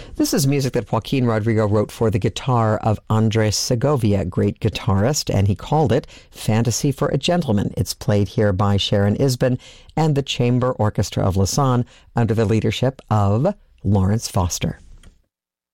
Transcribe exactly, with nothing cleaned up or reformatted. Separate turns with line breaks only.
This is music that Joaquin Rodrigo wrote for the guitar of Andres Segovia, great guitarist, and he called it Fantasy for a Gentleman. It's played here by Sharon Isbin and the Chamber Orchestra of Lausanne under the leadership of Lawrence Foster.